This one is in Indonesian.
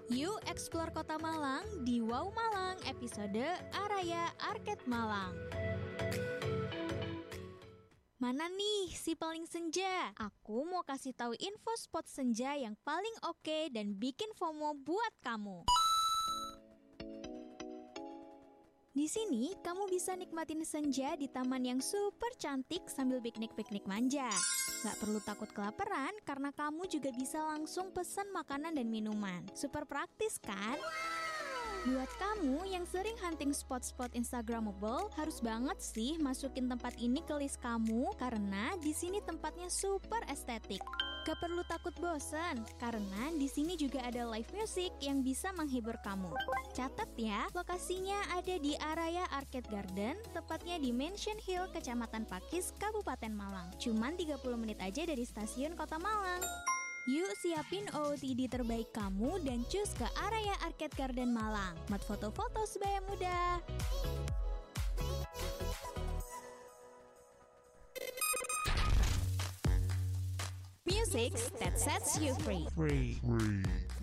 Yuk explore kota Malang di Wow Malang episode Araya Arcade Malang. Mana nih si paling senja? Aku mau kasih tahu info spot senja yang paling oke dan bikin FOMO buat kamu. Di sini, kamu bisa nikmatin senja di taman yang super cantik sambil piknik-piknik manja. Gak perlu takut kelaparan karena kamu juga bisa langsung pesan makanan dan minuman. Super praktis kan? Buat kamu yang sering hunting spot-spot Instagramable, harus banget sih masukin tempat ini ke list kamu karena di sini tempatnya super estetik. Gak perlu takut bosan, karena di sini juga ada live music yang bisa menghibur kamu. Catat ya, lokasinya ada di Araya Arcade Garden, tepatnya di Mansion Hill, Kecamatan Pakis, Kabupaten Malang. Cuman 30 menit aja dari stasiun Kota Malang. Yuk siapin OOTD terbaik kamu dan cus ke Araya Arcade Garden Malang. Buat foto-foto sebaya muda. Music that sets you free.